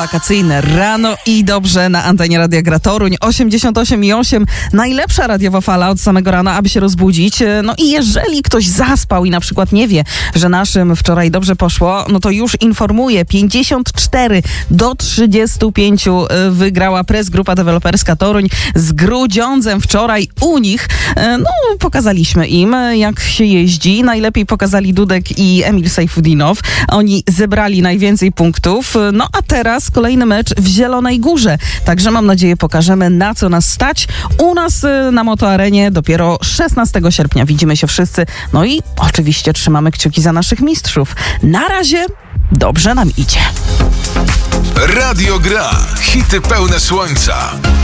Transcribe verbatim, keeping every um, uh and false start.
Wakacyjne rano i dobrze na antenie Radia Gra Toruń osiemdziesiąt osiem i osiem. Najlepsza radiowa fala od samego rana, aby się rozbudzić. No i jeżeli ktoś zaspał i na przykład nie wie, że naszym wczoraj dobrze poszło, no to już informuję, pięćdziesiąt cztery do trzydziestu pięciu wygrała Press Grupa Deweloperska Toruń z Grudziądzem wczoraj u nich. No pokazaliśmy im, jak się jeździ. Najlepiej pokazali Dudek i Emil Sejfudinow. Oni zebrali najwięcej punktów. No a teraz kolejny mecz w Zielonej Górze. Także mam nadzieję pokażemy, na co nas stać. U nas na Motoarenie dopiero szesnastego sierpnia widzimy się wszyscy. No i oczywiście trzymamy kciuki za naszych mistrzów. Na razie dobrze nam idzie. Radio Gra. Hity pełne słońca.